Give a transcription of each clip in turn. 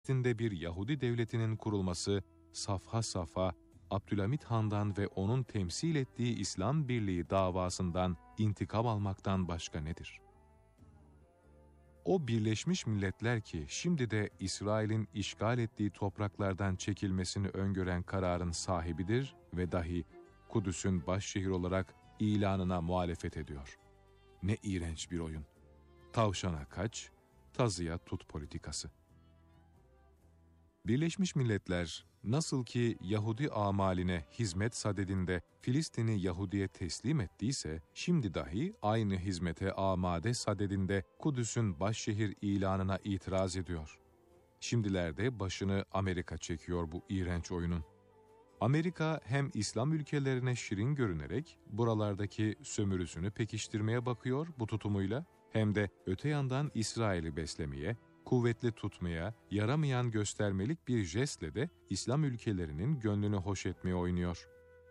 Filistin'de bir Yahudi devletinin kurulması, safha safha Abdülhamit Han'dan ve onun temsil ettiği İslam Birliği davasından intikam almaktan başka nedir? O Birleşmiş Milletler ki şimdi de İsrail'in işgal ettiği topraklardan çekilmesini öngören kararın sahibidir ve dahi Kudüs'ün başşehir olarak ilanına muhalefet ediyor. Ne iğrenç bir oyun. Tavşana kaç, tazıya tut politikası. Birleşmiş Milletler nasıl ki Yahudi amaline hizmet sadedinde Filistin'i Yahudi'ye teslim ettiyse, şimdi dahi aynı hizmete amade sadedinde Kudüs'ün başşehir ilanına itiraz ediyor. Şimdilerde başını Amerika çekiyor bu iğrenç oyunun. Amerika hem İslam ülkelerine şirin görünerek buralardaki sömürüsünü pekiştirmeye bakıyor bu tutumuyla, hem de öte yandan İsrail'i beslemeye, kuvvetli tutmaya, yaramayan göstermelik bir jestle de İslam ülkelerinin gönlünü hoş etmeye oynuyor.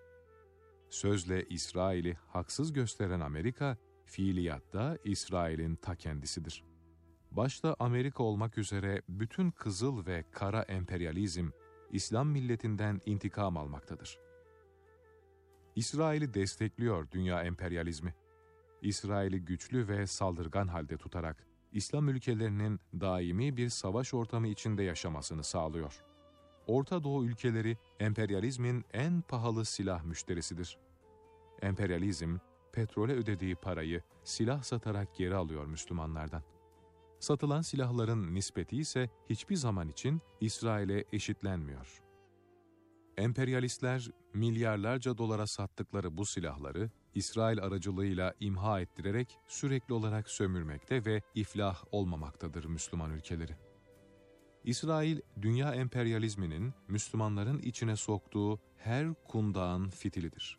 Sözle İsrail'i haksız gösteren Amerika, fiiliyatta İsrail'in ta kendisidir. Başta Amerika olmak üzere bütün kızıl ve kara emperyalizm, İslam milletinden intikam almaktadır. İsrail'i destekliyor dünya emperyalizmi. İsrail'i güçlü ve saldırgan halde tutarak, İslam ülkelerinin daimi bir savaş ortamı içinde yaşamasını sağlıyor. Orta Doğu ülkeleri emperyalizmin en pahalı silah müşterisidir. Emperyalizm, petrole ödediği parayı silah satarak geri alıyor Müslümanlardan. Satılan silahların nispeti ise hiçbir zaman için İsrail'e eşitlenmiyor. Emperyalistler milyarlarca dolara sattıkları bu silahları İsrail aracılığıyla imha ettirerek sürekli olarak sömürmekte ve iflah olmamaktadır Müslüman ülkeleri. İsrail, dünya emperyalizminin Müslümanların içine soktuğu her kundağın fitilidir.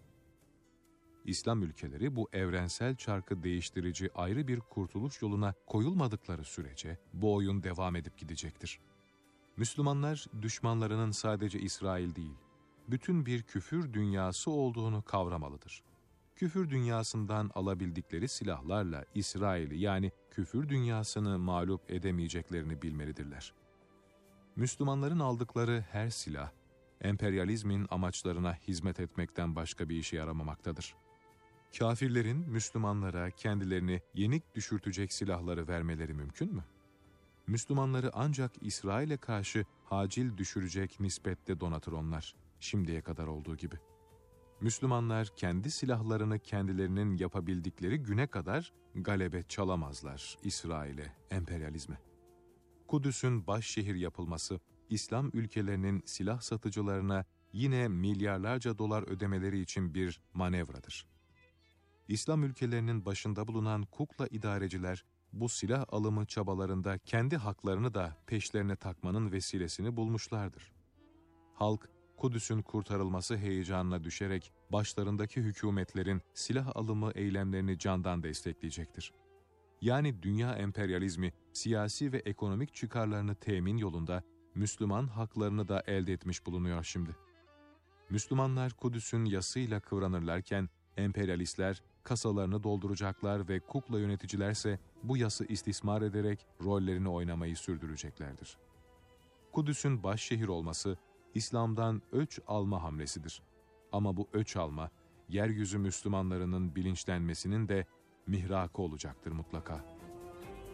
İslam ülkeleri bu evrensel çarkı değiştirici ayrı bir kurtuluş yoluna koyulmadıkları sürece bu oyun devam edip gidecektir. Müslümanlar düşmanlarının sadece İsrail değil, bütün bir küfür dünyası olduğunu kavramalıdır. Küfür dünyasından alabildikleri silahlarla İsrail'i yani küfür dünyasını mağlup edemeyeceklerini bilmelidirler. Müslümanların aldıkları her silah, emperyalizmin amaçlarına hizmet etmekten başka bir işe yaramamaktadır. Kafirlerin Müslümanlara kendilerini yenik düşürtecek silahları vermeleri mümkün mü? Müslümanları ancak İsrail'e karşı hacil düşürecek nispette donatır onlar, şimdiye kadar olduğu gibi. Müslümanlar kendi silahlarını kendilerinin yapabildikleri güne kadar galebe çalamazlar İsrail'e, emperyalizme. Kudüs'ün başşehir yapılması, İslam ülkelerinin silah satıcılarına yine milyarlarca dolar ödemeleri için bir manevradır. İslam ülkelerinin başında bulunan kukla idareciler, bu silah alımı çabalarında kendi haklarını da peşlerine takmanın vesilesini bulmuşlardır. Halk, Kudüs'ün kurtarılması heyecanına düşerek başlarındaki hükümetlerin silah alımı eylemlerini candan destekleyecektir. Yani dünya emperyalizmi siyasi ve ekonomik çıkarlarını temin yolunda Müslüman haklarını da elde etmiş bulunuyor şimdi. Müslümanlar Kudüs'ün yasıyla kıvranırlarken emperyalistler kasalarını dolduracaklar ve kukla yöneticilerse bu yası istismar ederek rollerini oynamayı sürdüreceklerdir. Kudüs'ün başşehir olması İslam'dan öç alma hamlesidir. Ama bu öç alma, yeryüzü Müslümanlarının bilinçlenmesinin de mihrakı olacaktır mutlaka.